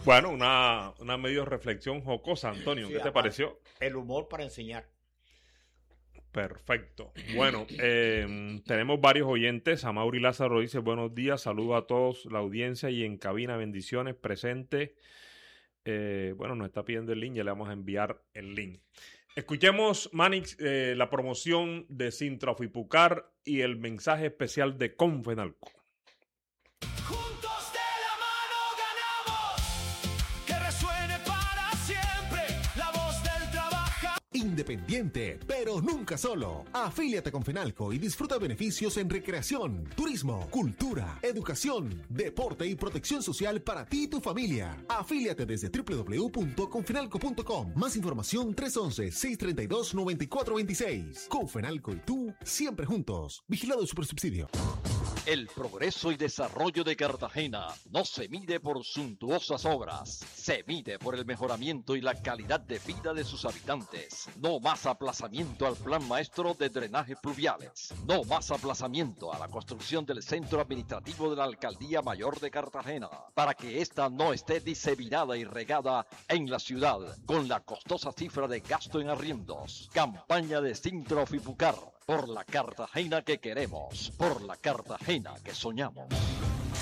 Bueno, una medio reflexión jocosa, Antonio. Sí, ¿Qué te aparte, pareció? el humor para enseñar. Perfecto. Bueno, tenemos varios oyentes. Amaury Lázaro dice buenos días, saludo a todos, la audiencia y en cabina, bendiciones, presente. Bueno, nos está pidiendo el link, ya le vamos a enviar el link. Escuchemos, Manix, la promoción de Sintrafipucar y el mensaje especial de Confenalco. Juntos de la mano ganamos, que resuene para siempre la voz del trabajador. Independiente, pero nunca solo. Afíliate con Fenalco y disfruta beneficios en recreación, turismo, cultura, educación, deporte y protección social para ti y tu familia. Afíliate desde www.confenalco.com. Más información 311-632-9426. Confenalco y tú, siempre juntos. Vigilado Supersubsidio. El progreso y desarrollo de Cartagena no se mide por suntuosas obras, se mide por el mejoramiento y la calidad de vida de sus habitantes. No más aplazamiento al plan maestro de drenajes pluviales. No más aplazamiento a la construcción del centro administrativo de la Alcaldía Mayor de Cartagena, para que ésta no esté diseminada y regada en la ciudad con la costosa cifra de gasto en arriendos. Campaña de Sintrafipucar. Por la Cartagena que queremos, por la Cartagena que soñamos.